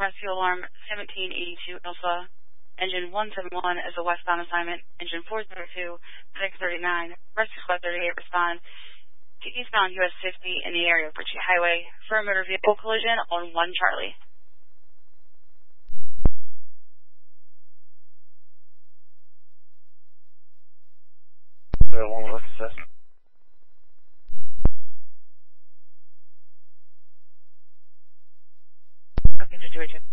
Rescue alarm 1782 Alpha. Engine 171 as a westbound assignment. Engine 402, 639. Rescue Squad 38 respond to eastbound US 50 in the area of Ritchie Highway for a motor vehicle collision on 1 Charlie. One with assessment. Okay, just do it.